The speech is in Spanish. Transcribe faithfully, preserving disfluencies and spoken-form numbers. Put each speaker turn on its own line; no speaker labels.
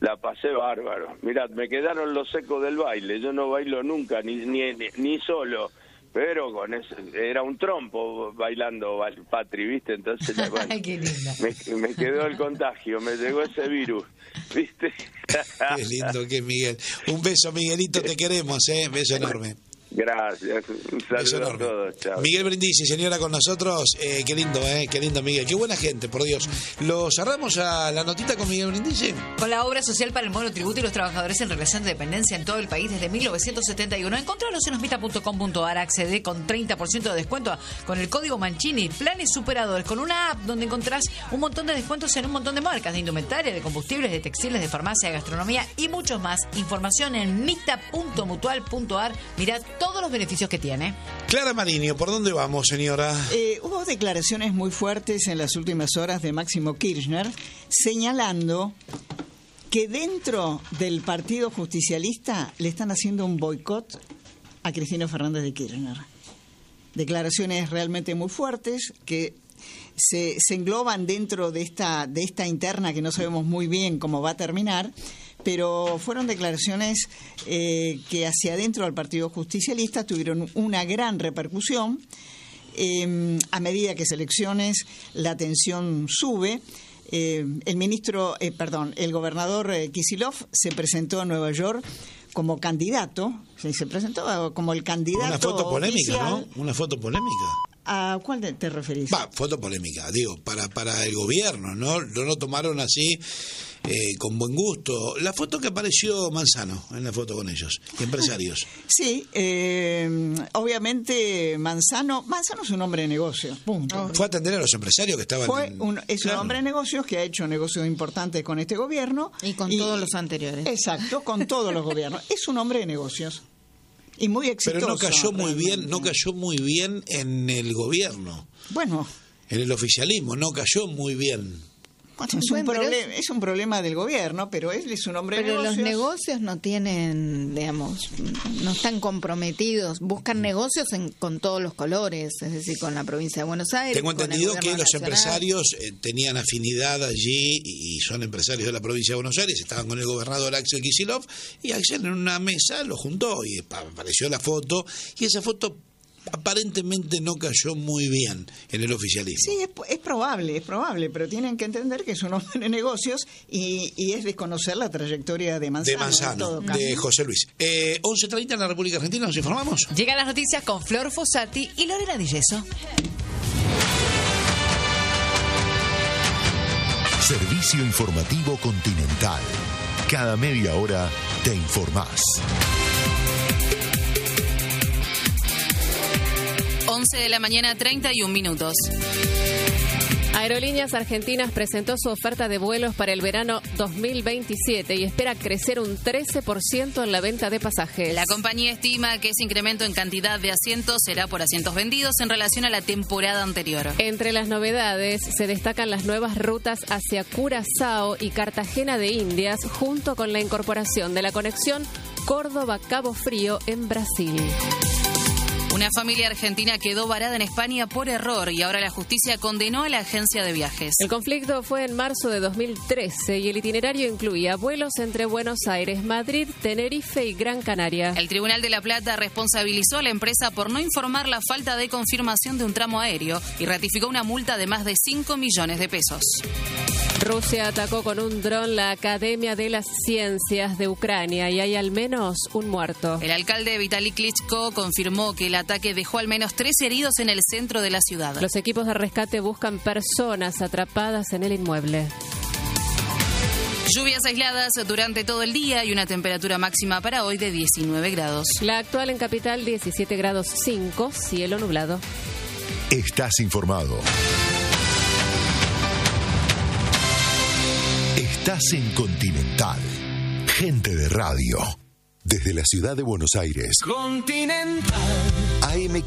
la pasé bárbaro. Mirá, me quedaron los ecos del baile. Yo no bailo nunca, ni ni, ni, ni solo. Pero con eso, era un trompo bailando Patri, ¿viste? Entonces, bueno,
Ay, qué lindo.
Me, me quedó el contagio, me llegó ese virus, ¿viste?
Qué lindo que es Miguel. Un beso, Miguelito, te queremos, ¿eh? Beso enorme.
Gracias, un saludo a todos, chao.
Miguel Brindisi, señora, con nosotros, eh, qué lindo, eh, qué lindo, Miguel, qué buena gente, por Dios. ¿Lo cerramos a la notita con Miguel Brindisi?
Con la obra social para el monotributo y los trabajadores en relación de dependencia en todo el país desde mil novecientos setenta y uno. Encontralos en osmita punto com punto ar, accede con treinta por ciento de descuento con el código Mancini, planes superadores, con una app donde encontrás un montón de descuentos en un montón de marcas, de indumentaria, de combustibles, de textiles, de farmacia, de gastronomía y muchos más. Información en mita punto mutual punto ar. Mirá todos los beneficios que tiene.
Clara Mariño, ¿por dónde vamos, señora?
Eh, hubo declaraciones muy fuertes en las últimas horas de Máximo Kirchner señalando que dentro del Partido Justicialista le están haciendo un boicot a Cristina Fernández de Kirchner. Declaraciones realmente muy fuertes que se, se engloban dentro de esta, de esta interna que no sabemos muy bien cómo va a terminar, pero fueron declaraciones eh, que hacia adentro del Partido Justicialista tuvieron una gran repercusión. Eh, a medida que se elecciones, la tensión sube. Eh, el ministro, eh, perdón, el gobernador eh, Kicillof se presentó en Nueva York como candidato, se, se presentó como el candidato.
Una foto polémica,
oficial.
¿no? Una foto polémica.
¿A cuál te, te referís?
Va, foto polémica, digo, para para el gobierno, ¿no? No lo tomaron así eh, con buen gusto. La foto que apareció Manzano, en la foto con ellos, empresarios.
Sí, eh, obviamente Manzano, Manzano es un hombre de negocios, punto.
Fue a atender a los empresarios que estaban...
Fue
en,
un, es
claro.
un hombre de negocios que ha hecho negocios importantes con este gobierno.
Y con todos los anteriores.
Exacto, con todos los gobiernos. Es un hombre de negocios. Y muy exitoso.
Pero no cayó muy
realmente.
bien, no cayó muy bien en el gobierno.
Bueno,
en el oficialismo, no cayó muy bien.
Bueno, es, un proble- es un problema del gobierno, pero él es un hombre
Pero
de negocios.
los negocios no tienen, digamos, no están comprometidos. Buscan negocios en, con todos los colores, es decir, con la provincia de Buenos Aires.
Tengo
con el
entendido que
gobierno
los
nacional.
empresarios eh, tenían afinidad allí y son empresarios de la provincia de Buenos Aires, estaban con el gobernador Axel Kicillof y Axel en una mesa lo juntó y apareció la foto y esa foto aparentemente no cayó muy bien en el oficialismo.
Sí, es, es probable, es probable, pero tienen que entender que es un hombre de negocios y, y es desconocer la trayectoria de Manzano.
De Manzano, de José Luis. Eh, once treinta en la República Argentina, ¿nos informamos?
Llegan las noticias con Flor Fossati y Lorena Di Gesso.
Servicio Informativo Continental. Cada media hora te informás.
once de la mañana, treinta y un minutos.
Aerolíneas Argentinas presentó su oferta de vuelos para el verano dos mil veintisiete y espera crecer un trece por ciento en la venta de pasajes.
La compañía estima que ese incremento en cantidad de asientos será por asientos vendidos en relación a la temporada anterior.
Entre las novedades se destacan las nuevas rutas hacia Curazao y Cartagena de Indias, junto con la incorporación de la conexión Córdoba-Cabo Frío en Brasil.
Una familia argentina quedó varada en España por error y ahora la justicia condenó a la agencia de viajes.
El conflicto fue en marzo de dos mil trece y el itinerario incluía vuelos entre Buenos Aires, Madrid, Tenerife y Gran Canaria.
El Tribunal de La Plata responsabilizó a la empresa por no informar la falta de confirmación de un tramo aéreo y ratificó una multa de más de cinco millones de pesos.
Rusia atacó con un dron la Academia de las Ciencias de Ucrania y hay al menos un muerto.
El alcalde Vitaly Klitschko confirmó que el ataque dejó al menos tres heridos en el centro de la ciudad.
Los equipos de rescate buscan personas atrapadas en el inmueble.
Lluvias aisladas durante todo el día y una temperatura máxima para hoy de diecinueve grados.
La actual en Capital diecisiete grados cinco, cielo nublado.
Estás informado. Estás en Continental. Gente de radio. Desde la ciudad de Buenos Aires.
Continental.
A M